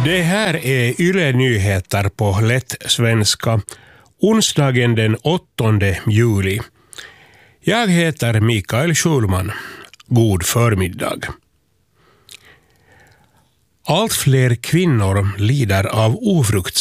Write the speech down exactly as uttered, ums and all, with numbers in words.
Det här är Yle Nyheter på lätt svenska, onsdagen den åttonde juli. Jag heter Mikael Schulman. God förmiddag. Allt fler kvinnor lider av ofrukts